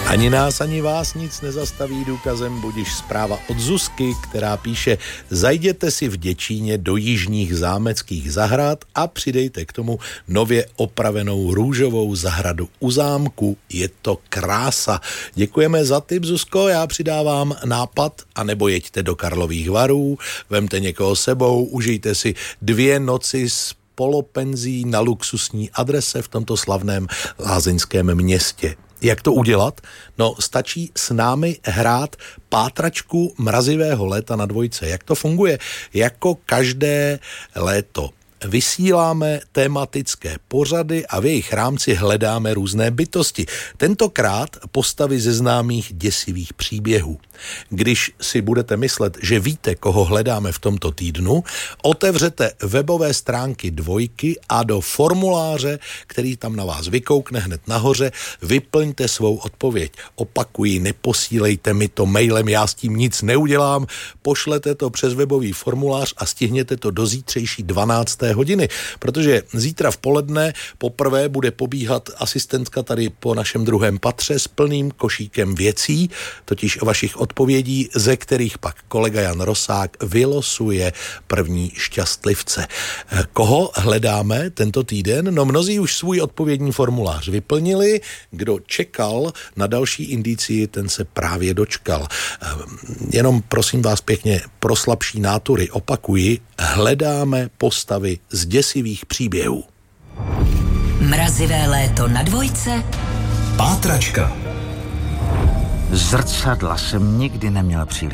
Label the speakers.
Speaker 1: Ani nás, ani vás nic nezastaví, důkazem budiž zpráva od Zuzky, která píše: zajděte si v Děčíně do jižních zámeckých zahrad a přidejte k tomu nově opravenou růžovou zahradu u zámku. Je to krása. Děkujeme za tip, Zuzko, já přidávám nápad, anebo jeďte do Karlových Varů, vemte někoho sebou, užijte si 2 noci s polopenzí na luxusní adrese v tomto slavném lázeňském městě. Jak to udělat? No, stačí s námi hrát pátračku mrazivého léta na dvojce. Jak to funguje? Jako každé léto vysíláme tematické pořady a v jejich rámci hledáme různé bytosti. Tentokrát postavy ze známých děsivých příběhů. Když si budete myslet, že víte, koho hledáme v tomto týdnu, otevřete webové stránky Dvojky a do formuláře, který tam na vás vykoukne hned nahoře, vyplňte svou odpověď. Opakuji, neposílejte mi to mailem, já s tím nic neudělám, pošlete to přes webový formulář a stihněte to do zítřejší 12. hodiny, protože zítra v poledne poprvé bude pobíhat asistentka tady po našem druhém patře s plným košíkem věcí, totiž vašich odpovědí, ze kterých pak kolega Jan Rosák vylosuje první šťastlivce. Koho hledáme tento týden? No, mnozí už svůj odpovědní formulář vyplnili. Kdo čekal na další indicii, ten se právě dočkal. Jenom prosím vás pěkně, pro slabší nátury opakuji, hledáme postavy z děsivých příběhů.
Speaker 2: Mrazivé léto na dvojce.
Speaker 3: Pátračka.
Speaker 4: Zrcadla jsem nikdy neměl příliš